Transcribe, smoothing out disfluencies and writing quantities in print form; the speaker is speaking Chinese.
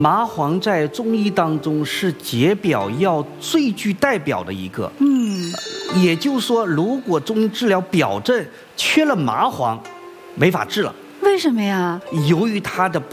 麻黄在中医当中是解表药最具代表的一个。也就是说，如果中医治疗表症缺了麻黄，没法治了。 为什么呀？ 由于它的